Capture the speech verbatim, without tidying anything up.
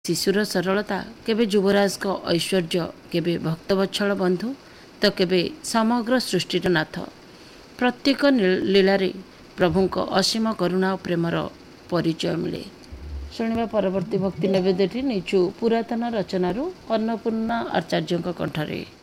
शिशुर सरलता केबे युवराज को ऐश्वर्य केबे भक्तवत्सल बंधु तो केबे समग्र सृष्टिर नाथ। प्रत्येक लीलारे प्रभु को असीम करुणा और प्रेमर परिचय मिले। शुणा परवर्ती भक्ति नैवेद्यटी नीचु पुरातन रचनारू अन्नपूर्णा आचार्य कंठरे।